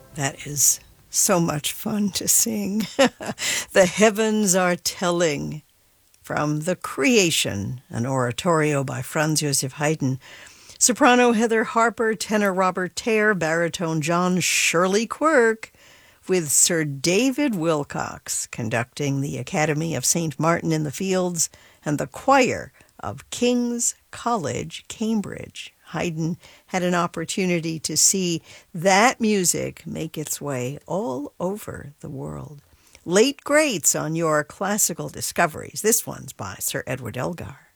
That is so much fun to sing. The heavens are telling from The Creation, an oratorio by Franz Joseph Haydn. Soprano Heather Harper, tenor Robert Tare, baritone John Shirley Quirk, with Sir David Wilcox conducting the Academy of St. Martin in the Fields and the choir of King's College, Cambridge. Haydn had an opportunity to see that music make its way all over the world. Late greats on your classical discoveries. This one's by Sir Edward Elgar.